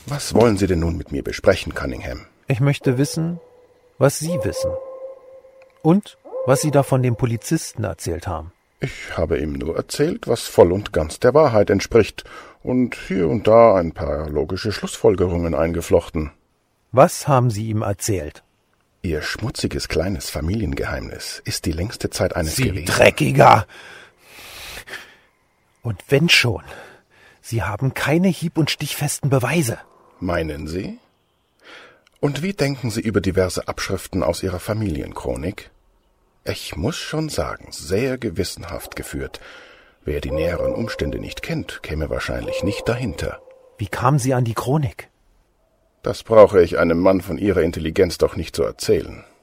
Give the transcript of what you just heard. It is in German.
Was wollen Sie denn nun mit mir besprechen, Cunningham? Ich möchte wissen, was Sie wissen. Und was Sie da von dem Polizisten erzählt haben. Ich habe ihm nur erzählt, was voll und ganz der Wahrheit entspricht und hier und da ein paar logische Schlussfolgerungen eingeflochten. Was haben Sie ihm erzählt? Ihr schmutziges kleines Familiengeheimnis ist die längste Zeit eines Sie gewesen. Dreckiger! Und wenn schon, Sie haben keine hieb- und stichfesten Beweise. Meinen Sie? Und wie denken Sie über diverse Abschriften aus Ihrer Familienchronik? Ich muss schon sagen, sehr gewissenhaft geführt. Wer die näheren Umstände nicht kennt, käme wahrscheinlich nicht dahinter. Wie kamen Sie an die Chronik? Das brauche ich einem Mann von Ihrer Intelligenz doch nicht zu erzählen.